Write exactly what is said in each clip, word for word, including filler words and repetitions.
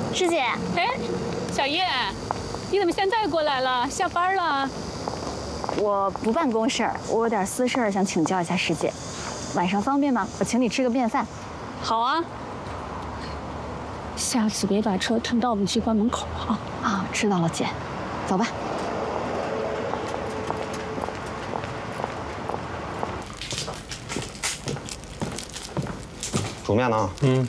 师姐， 哎，小叶，你怎么现在过来了？下班了？ 我不办公事儿，我有点私事儿想请教一下师姐，晚上方便吗？我请你吃个便饭。 好啊。下次别把车停到我们机关门口啊！ 啊，知道了，姐，走吧。 煮面呢？嗯。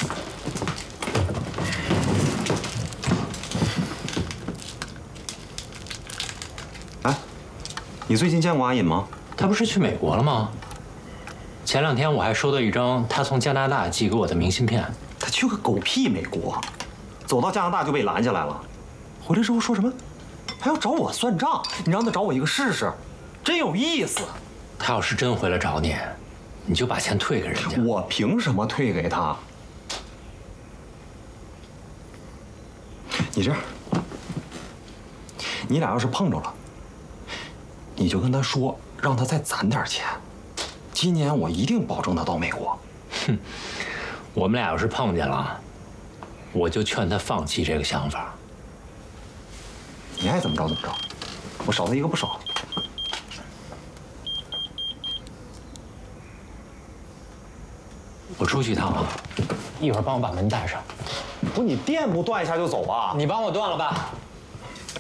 哎，你最近见过阿隐吗？ 他不是去美国了吗？前两天我还收到一张他从加拿大寄给我的明信片。 他去个狗屁美国，走到加拿大就被拦下来了。回来之后说什么，还要找我算账？你让他找我一个试试，真有意思。 他要是真回来找你，你就把钱退给人家。 我凭什么退给他？你这样，你俩要是碰着了，你就跟他说，让他再攒点钱。今年我一定保证他到美国。 哼，我们俩要是碰见了，我就劝他放弃这个想法。 你爱怎么着怎么着，我少他一个不少。 我出去一趟啊，一会儿帮我把门带上。 不，你电不断一下就走吧？ 你帮我断了吧。